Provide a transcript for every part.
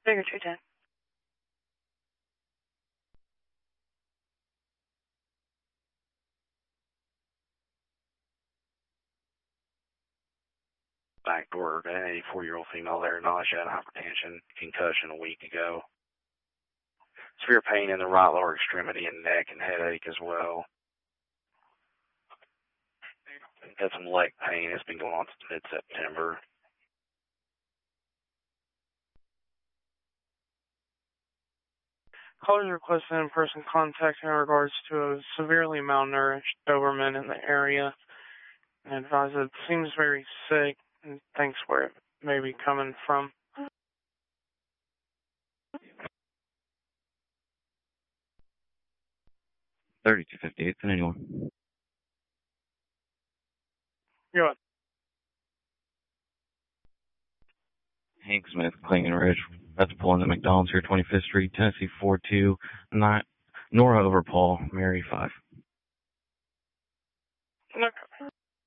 Bigger 210. Back door, an 84-year-old female there, nausea and hypertension, concussion a week ago. Severe pain in the right lower extremity and neck and headache as well. Got some leg pain. It's been going on since mid-September. Callers requested in-person contact in regards to a severely malnourished Doberman in the area, and advised that it seems very sick and thinks where it may be coming from. $32.58 to anyone. You're up. Hank Smith, Clinton Ridge. That's pulling at McDonald's here, 25th Street, Tennessee 429. Nora over Paul, Mary 5. Okay.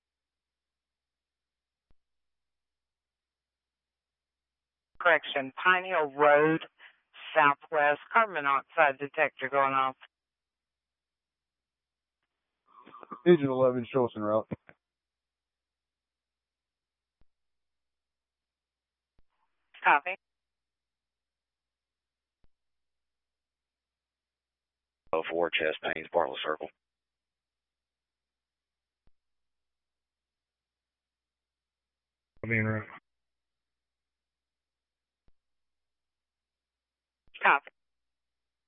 Correction, Pine Hill Road, Southwest, carbon monoxide detector going off. Agent 11, show us en route. Copy. 04, chest pains, Bartlett Circle. I'll be en route. Copy.